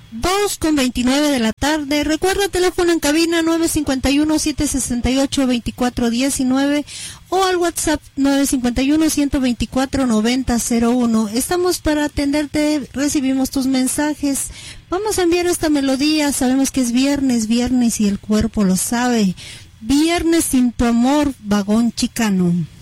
2:29 de la tarde. Recuerda, teléfono en cabina 951-768-2419 o al WhatsApp 951-124-9001. Estamos para atenderte, recibimos tus mensajes. Vamos a enviar esta melodía, sabemos que es viernes y el cuerpo lo sabe. Viernes sin tu amor, Vagón Chicano.